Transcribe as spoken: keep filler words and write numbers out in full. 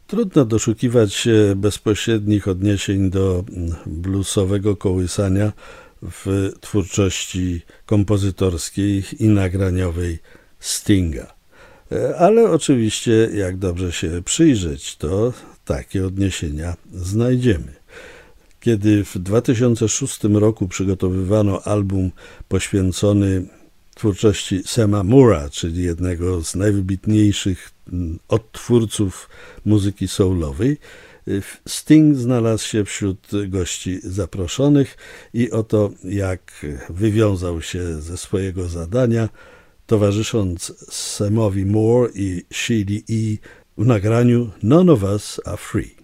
Trudno doszukiwać się bezpośrednich odniesień do bluesowego kołysania w twórczości kompozytorskiej i nagraniowej Stinga. Ale oczywiście, jak dobrze się przyjrzeć, to takie odniesienia znajdziemy. Kiedy w dwa tysiące szóstym roku przygotowywano album poświęcony twórczości Sama Moore'a, czyli jednego z najwybitniejszych odtwórców muzyki soulowej, Sting znalazł się wśród gości zaproszonych i oto jak wywiązał się ze swojego zadania, towarzysząc Samowi Moore i Sheedy E w nagraniu None of Us Are Free.